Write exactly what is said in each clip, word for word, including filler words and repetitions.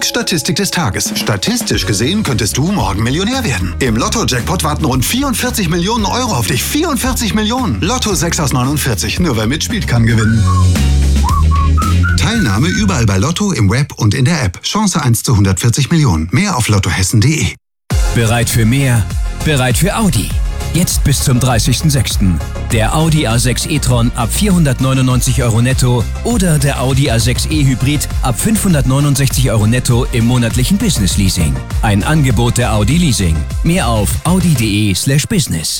Statistik des Tages. Statistisch gesehen könntest du morgen Millionär werden. Im Lotto-Jackpot warten rund vierundvierzig Millionen Euro auf dich. vierundvierzig Millionen. Lotto sechs aus neunundvierzig. Nur wer mitspielt, kann gewinnen. Teilnahme überall bei Lotto, im Web und in der App. Chance eins zu hundertvierzig Millionen. Mehr auf lottohessen punkt de. Bereit für mehr? Bereit für Audi. Jetzt bis zum dreißigsten sechsten Der Audi A sechs e-tron ab vierhundertneunundneunzig Euro netto oder der Audi A sechs e-Hybrid ab fünfhundertneunundsechzig Euro netto im monatlichen Business-Leasing. Ein Angebot der Audi Leasing. Mehr auf audi punkt de slash business.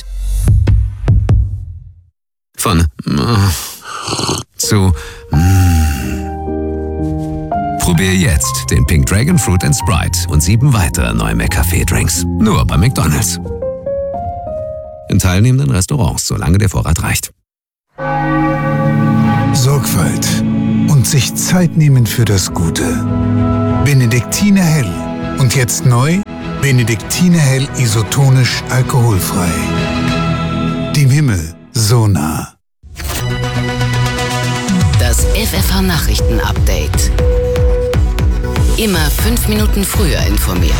Von zu Probier jetzt den Pink Dragon Fruit and Sprite und sieben weitere neue McCafé-Drinks. Nur bei McDonald's. In teilnehmenden Restaurants, solange der Vorrat reicht. Sorgfalt und sich Zeit nehmen für das Gute. Benediktiner Hell. Und jetzt neu, Benediktiner Hell isotonisch alkoholfrei. Dem Himmel so nah. Das F F H-Nachrichten-Update. Immer fünf Minuten früher informiert.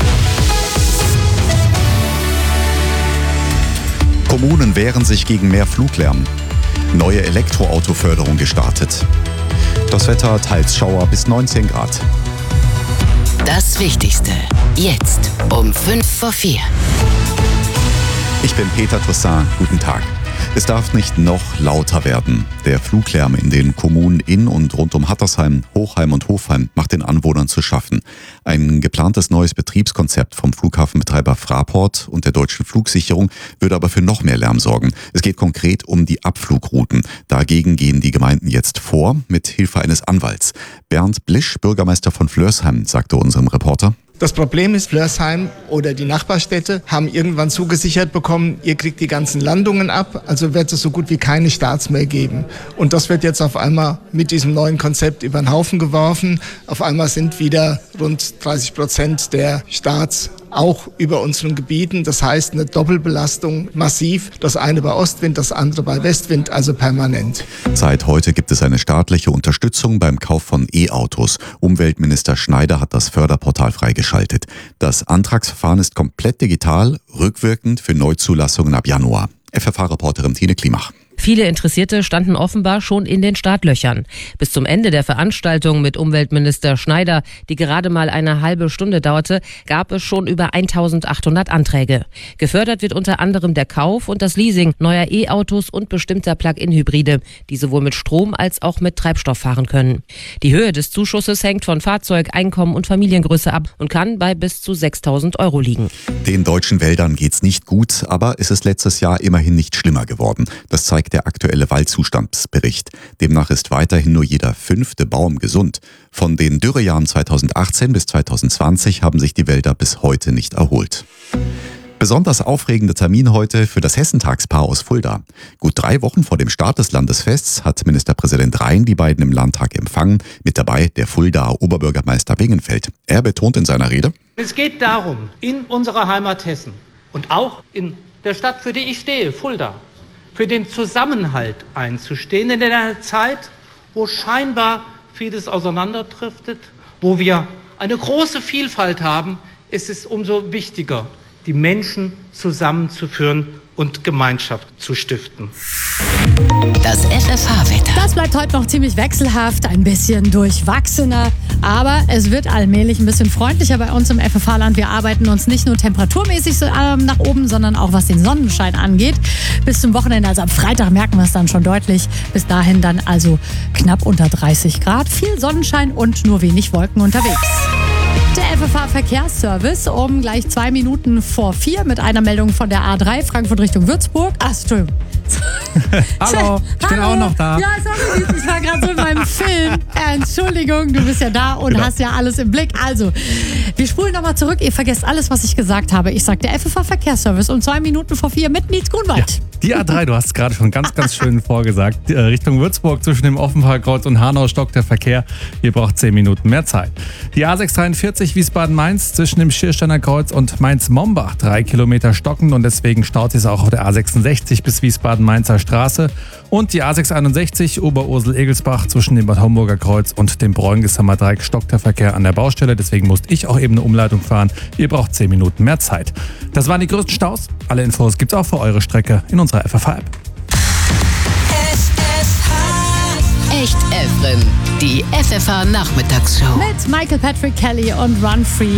Kommunen wehren sich gegen mehr Fluglärm. Neue Elektroautoförderung gestartet. Das Wetter teils Schauer bis neunzehn Grad. Das Wichtigste. Jetzt um fünf vor vier. Ich bin Peter Toussaint. Guten Tag. Es darf nicht noch lauter werden. Der Fluglärm in den Kommunen in und rund um Hattersheim, Hochheim und Hofheim macht den Anwohnern zu schaffen. Ein geplantes neues Betriebskonzept vom Flughafenbetreiber Fraport und der Deutschen Flugsicherung würde aber für noch mehr Lärm sorgen. Es geht konkret um die Abflugrouten. Dagegen gehen die Gemeinden jetzt vor, mit Hilfe eines Anwalts. Bernd Blisch, Bürgermeister von Flörsheim, sagte unserem Reporter: Das Problem ist, Flörsheim oder die Nachbarstädte haben irgendwann zugesichert bekommen, ihr kriegt die ganzen Landungen ab, also wird es so gut wie keine Starts mehr geben. Und das wird jetzt auf einmal mit diesem neuen Konzept über den Haufen geworfen. Auf einmal sind wieder rund dreißig Prozent der Starts auch über unseren Gebieten. Das heißt, eine Doppelbelastung massiv. Das eine bei Ostwind, das andere bei Westwind, also permanent. Seit heute gibt es eine staatliche Unterstützung beim Kauf von E-Autos. Umweltminister Schneider hat das Förderportal freigeschaltet. Das Antragsverfahren ist komplett digital, rückwirkend für Neuzulassungen ab Januar. F F H-Reporterin Tine Klimach. Viele Interessierte standen offenbar schon in den Startlöchern. Bis zum Ende der Veranstaltung mit Umweltminister Schneider, die gerade mal eine halbe Stunde dauerte, gab es schon über eintausendachthundert Anträge. Gefördert wird unter anderem der Kauf und das Leasing neuer E-Autos und bestimmter Plug-in-Hybride, die sowohl mit Strom als auch mit Treibstoff fahren können. Die Höhe des Zuschusses hängt von Fahrzeug, Einkommen und Familiengröße ab und kann bei bis zu sechstausend Euro liegen. Den deutschen Wäldern geht's nicht gut, aber es ist letztes Jahr immerhin nicht schlimmer geworden. Das zeigt der aktuelle Waldzustandsbericht. Demnach ist weiterhin nur jeder fünfte Baum gesund. Von den Dürrejahren zweitausendachtzehn bis zweitausendzwanzig haben sich die Wälder bis heute nicht erholt. Besonders aufregender Termin heute für das Hessentagspaar aus Fulda. Gut drei Wochen vor dem Start des Landesfests hat Ministerpräsident Rhein die beiden im Landtag empfangen. Mit dabei der Fuldaer Oberbürgermeister Wingenfeld. Er betont in seiner Rede: Es geht darum, in unserer Heimat Hessen und auch in der Stadt, für die ich stehe, Fulda, für den Zusammenhalt einzustehen in einer Zeit, wo scheinbar vieles auseinanderdriftet, wo wir eine große Vielfalt haben. Es ist umso wichtiger, die Menschen zusammenzuführen und Gemeinschaft zu stiften. Das F F H-Wetter. Das bleibt heute noch ziemlich wechselhaft, ein bisschen durchwachsener, aber es wird allmählich ein bisschen freundlicher bei uns im F F H-Land. Wir arbeiten uns nicht nur temperaturmäßig so, äh, nach oben, sondern auch was den Sonnenschein angeht. Bis zum Wochenende, also am Freitag, merken wir es dann schon deutlich. Bis dahin dann also knapp unter dreißig Grad, viel Sonnenschein und nur wenig Wolken unterwegs. Der F F H-Verkehrsservice um gleich zwei Minuten vor vier mit einer Meldung von der A drei Frankfurt Richtung Würzburg. Ach, Entschuldigung. Hallo, ich bin Hallo. auch noch da. Ja, sorry, ich war gerade so in meinem Film. Entschuldigung, du bist ja da und genau. Hast ja alles im Blick. Also, wir spulen nochmal zurück. Ihr vergesst alles, was ich gesagt habe. Ich sage der F F H-Verkehrsservice um zwei Minuten vor vier mit Nils Grunwald. Ja. Die A drei, du hast es gerade schon ganz, ganz schön vorgesagt. Richtung Würzburg zwischen dem Offenbachkreuz und Hanau stockt der Verkehr. Ihr braucht zehn Minuten mehr Zeit. Die A sechs dreiundvierzig Wiesbaden-Mainz zwischen dem Schiersteiner Kreuz und Mainz-Mombach. Drei Kilometer stockend und deswegen staut es auch auf der A sechsundsechzig bis Wiesbaden-Mainzer Straße. Und die A sechs einundsechzig Oberursel-Egelsbach zwischen dem Bad Homburger Kreuz und dem Bräungeshammer Dreieck stockt der Verkehr an der Baustelle. Deswegen musste ich auch eben eine Umleitung fahren. Ihr braucht zehn Minuten mehr Zeit. Das waren die größten Staus. Alle Infos gibt's auch für eure Strecke in unserer F F H-App. Echt Efren, die F F H-Nachmittagsshow. Mit Michael Patrick Kelly und Run Free.